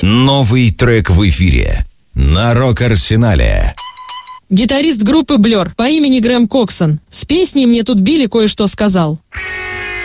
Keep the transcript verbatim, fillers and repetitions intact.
Новый трек в эфире на Рок-Арсенале. Гитарист группы Blur по имени Грэм Коксон с песней «Мне тут Билли кое-что сказал».